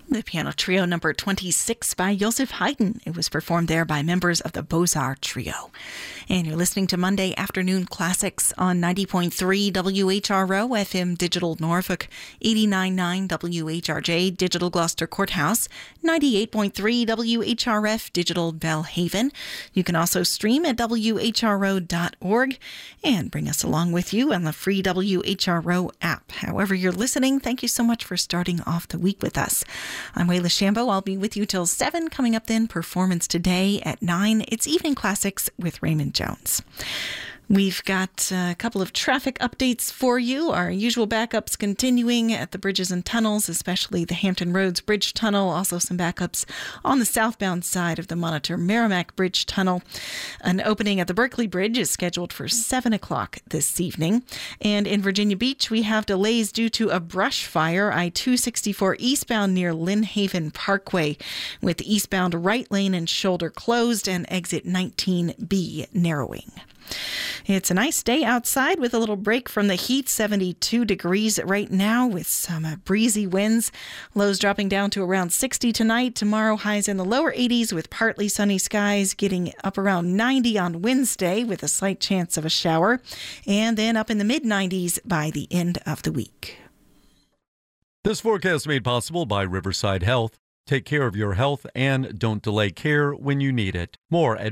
The piano trio number 26 by Joseph Haydn. It was performed there by members of the Beaux-Arts Trio. And you're listening to Monday Afternoon Classics on 90.3 WHRO FM Digital Norfolk, 89.9 WHRJ Digital Gloucester Courthouse, 98.3 WHRF Digital Belhaven. You can also stream at WHRO.org and bring us along with you on the free WHRO app. However you're listening, thank you so much for starting off the week with us. I'm Wayla Shambo. I'll be with you till 7. Coming up then, Performance Today at 9. It's Evening Classics with Raymond Jones. We've got a couple of traffic updates for you. Our usual backups continuing at the bridges and tunnels, especially the Hampton Roads Bridge Tunnel. Also some backups on the southbound side of the Monitor Merrimack Bridge Tunnel. An opening at the Berkeley Bridge is scheduled for 7 o'clock this evening. And in Virginia Beach, we have delays due to a brush fire. I-264 eastbound near Lynn Haven Parkway, with the eastbound right lane and shoulder closed and exit 19B narrowing. It's a nice day outside with a little break from the heat, 72 degrees right now with some breezy winds. Lows dropping down to around 60 tonight. Tomorrow, highs in the lower 80s with partly sunny skies, getting up around 90 on Wednesday with a slight chance of a shower, and then up in the mid-90s by the end of the week. This forecast made possible by Riverside Health. Take care of your health and don't delay care when you need it. More at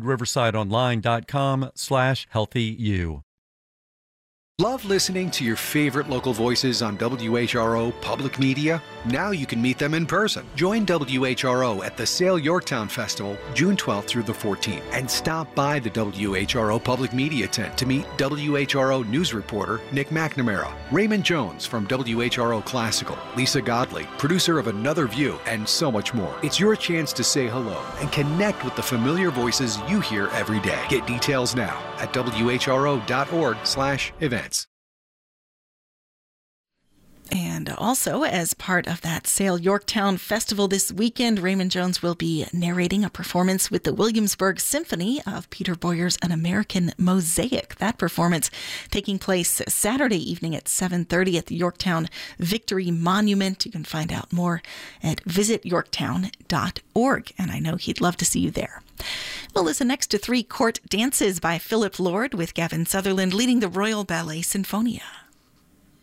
riversideonline.com/healthyu. Love listening to your favorite local voices on WHRO Public Media? Now you can meet them in person. Join WHRO at the Sail Yorktown Festival, June 12th through the 14th, and stop by the WHRO Public Media tent to meet WHRO news reporter Nick McNamara, Raymond Jones from WHRO Classical, Lisa Godley, producer of Another View, and so much more. It's your chance to say hello and connect with the familiar voices you hear every day. Get details now at whro.org/events. And also, as part of that Sail Yorktown Festival this weekend, Raymond Jones will be narrating a performance with the Williamsburg Symphony of Peter Boyer's An American Mosaic. That performance taking place Saturday evening at 7:30 at the Yorktown Victory Monument. You can find out more at visityorktown.org, and I know he'd love to see you there. We'll listen next to 3 Court Dances by Philip Lord, with Gavin Sutherland leading the Royal Ballet Sinfonia.